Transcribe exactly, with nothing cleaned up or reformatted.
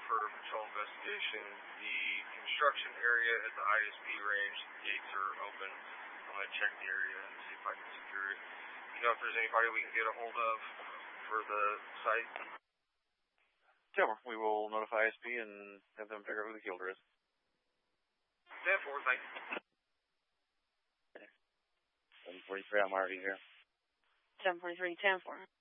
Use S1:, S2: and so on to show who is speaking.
S1: for patrol investigation. The construction area at the I S P range, the gates are open. I'm going to check the area and see if I can secure it. You know if there's anybody we can get a hold of for the site?
S2: Sure. We will notify I S P and have them figure out who the killer is.
S1: ten four, thank you.
S2: seven forty-three, I'm already here.
S3: seven forty-three, ten four.